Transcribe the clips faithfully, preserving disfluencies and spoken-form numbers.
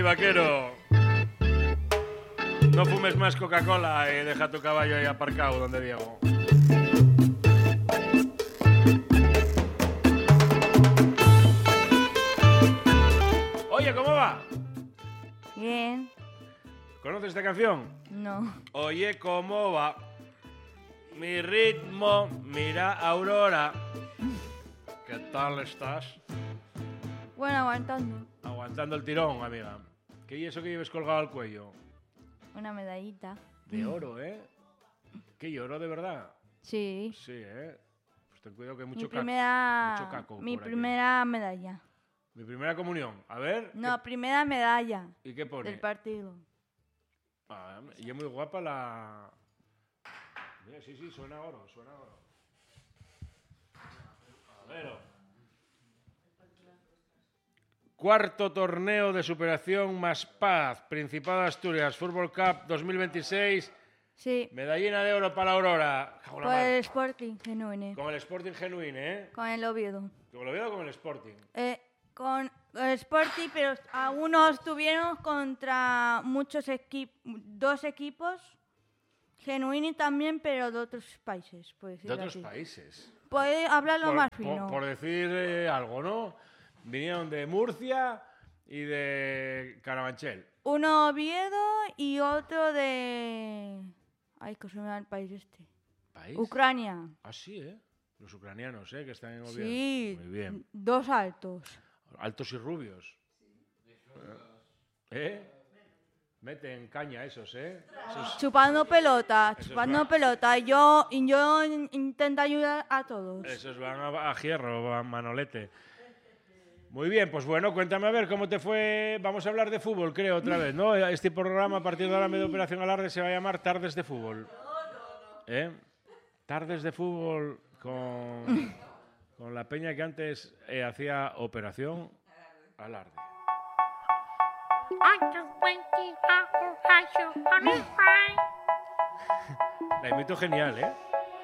vaquero. No fumes más Coca-Cola y deja tu caballo ahí aparcado donde Diego. Oye, ¿cómo va? Bien. ¿Conoces esta canción? No. Oye, ¿cómo va? Mi ritmo, mira Aurora. ¿Qué tal estás? Bueno, aguantando. Aguantando el tirón, amiga. ¿Qué es eso que lleves colgado al cuello? Una medallita. De oro, ¿eh? ¿Qué oro de verdad? Sí. Sí, ¿eh? Pues ten cuidado que hay mucho, Mi caco, primera, mucho caco mi por aquí. primera medalla. Mi primera comunión. A ver. No, ¿qué... primera medalla. ¿Y qué pone? Del partido. Ah, y es muy guapa la... Mira, sí, sí, suena oro, suena oro. A ver. Cuarto torneo de superación más paz. Principado de Asturias, Fútbol Cup dos mil veintiséis. Sí. Medallina de oro para la Aurora. Con el Sporting Genuine. Con el Sporting Genuine, ¿eh? Con el Oviedo. ¿Con el Oviedo o con el Sporting? Eh, con el Sporting, pero algunos tuvieron contra muchos equipos, dos equipos. Genuini también, pero de otros países. De otros así. países. Puede hablarlo por, más fino. Por, por decir eh, algo, ¿no? Vinieron de Murcia y de Carabanchel. Uno Oviedo y otro de... Ay, que se me da el país este. ¿País? Ucrania. Ah, sí, ¿eh? Los ucranianos, ¿eh? Que están en Oviedo. Sí. Muy bien. Dos altos. Altos y rubios. ¿Eh? Meten caña esos, ¿eh? Esos... Chupando pelota, esos chupando van... pelota. Y yo, y yo intento ayudar a todos. Esos van a, a hierro, a manolete. Muy bien, pues bueno, cuéntame a ver cómo te fue. Vamos a hablar de fútbol, creo, otra vez, ¿no? Este programa a partir de ahora, medio Operación Alarde, se va a llamar Tardes de Fútbol. ¿Eh? Tardes de Fútbol con, con la peña que antes eh, hacía Operación Alarde. La imito genial, ¿eh?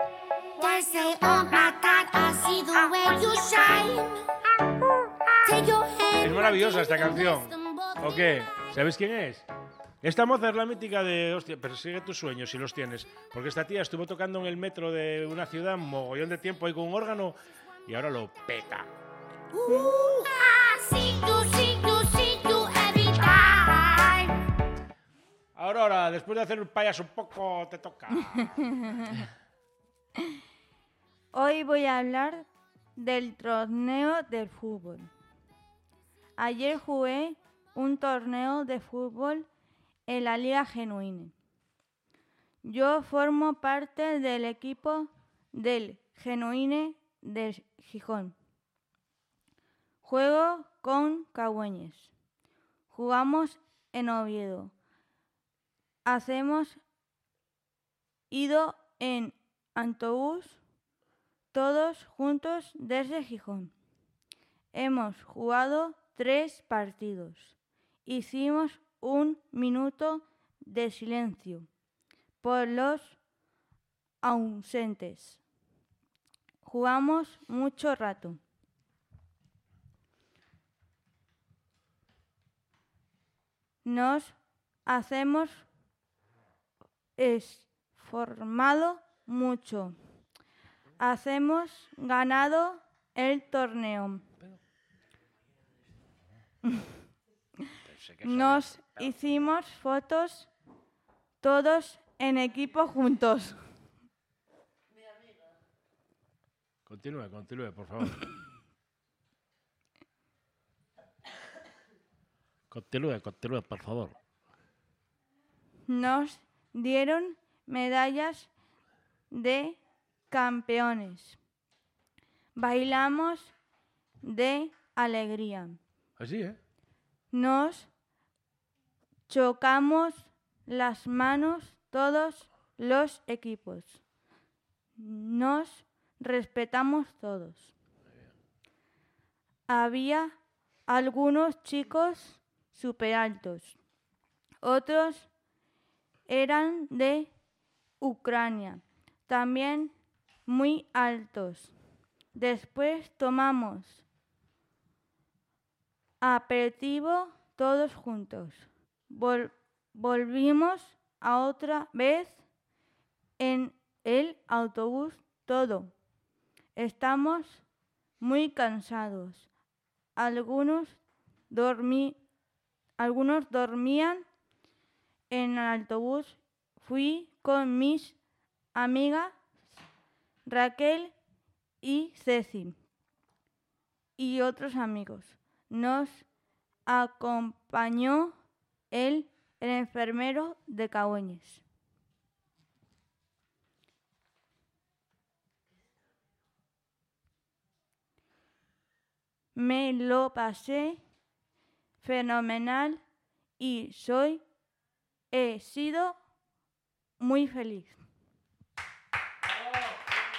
Es maravillosa esta canción. ¿O qué? ¿Sabes quién es? Esta moza es la mítica de... Hostia, persigue tus sueños si los tienes. Porque esta tía estuvo tocando en el metro de una ciudad mogollón de tiempo ahí con un órgano y ahora lo peta. Aurora, después de hacer un payaso un poco, te toca. Hoy voy a hablar del torneo del fútbol. Ayer jugué un torneo de fútbol en la Liga Genuine. Yo formo parte del equipo del Genuine de Gijón. Juego con Cagüeñes. Jugamos en Oviedo. Hacemos ido en autobús todos juntos desde Gijón. Hemos jugado tres partidos. Hicimos un minuto de silencio por los ausentes. Jugamos mucho rato. Nos hacemos esformado mucho. Hacemos ganado el torneo. Nos hicimos fotos todos en equipo juntos. Continúe, continúe, por favor. Continúe, continúe, por favor. Nos dieron medallas de campeones. Bailamos de alegría. Así, ¿eh? Nos chocamos las manos todos los equipos. Nos respetamos todos. Había algunos chicos súper altos. Otros eran de Ucrania, también muy altos. Después tomamos aperitivo todos juntos. Vol- volvimos a otra vez en el autobús todo. Estamos muy cansados. Algunos, dormí, algunos dormían en el autobús. Fui con mis amigas Raquel y Ceci y otros amigos. Nos acompañó el, el enfermero de Cahueñes. Me lo pasé fenomenal y soy, he sido muy feliz.